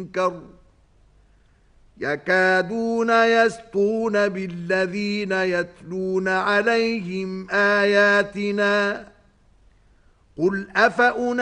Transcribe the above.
المنكر يكادون يسطون بالذين يتلون عليهم آياتنا قل